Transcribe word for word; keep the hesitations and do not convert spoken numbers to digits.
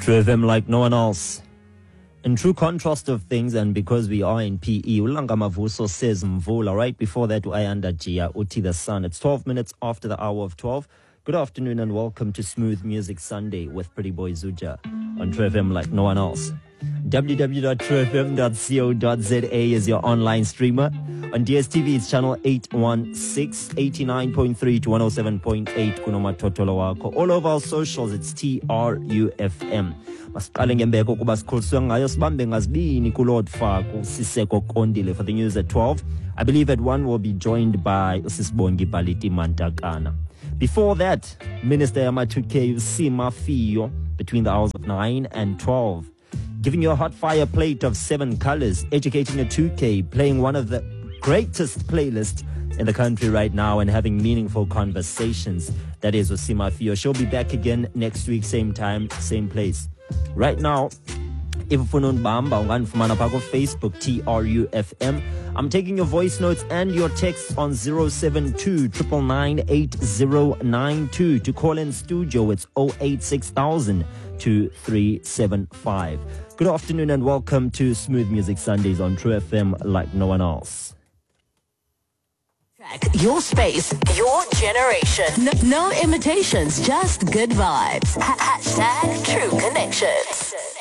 True F M like no one else. In true contrast of things, and because we are in P E, Ulanga Mavuso says Mvula. Right before that, Ayanda Jia, Uti the Sun. It's twelve minutes after the hour of twelve. Good afternoon and welcome to Smooth Music Sunday with Pretty Boy Zuja on True F M like no one else. w w w dot true f m dot co dot z a is your online streamer. On D S T V, it's channel eight one six, eighty-nine point three to one oh seven point eight. Kunoma Totolo wako. All over our socials, it's T R U F M. Masiqale ngembeko kuba sikhuliswe ngayo sibambe ngazibini kulord faku Siseko Kondile for the news at twelve. I believe at one we'll be joined by Usisbongi Baliti Mantakana. Before that, Minister Yamatuke Sima Fiyo between the hours of nine and twelve. Giving you a hot fire plate of seven colors, educating a two K, playing one of the greatest playlists in the country right now and having meaningful conversations. That is Osima Fiyo. She'll be back again next week, same time, same place. Right now, if ufuna undibamba ungandifumana pha Facebook T R U F M. I'm taking your voice notes and your texts on zero seven two, nine nine nine, eight zero nine two. To call in studio, it's oh eight six thousand, two three seven five. Good afternoon and welcome to Smooth Music Sundays on True F M like no one else. Your space, your generation. No, no imitations, just good vibes. Ha- hashtag True Connections.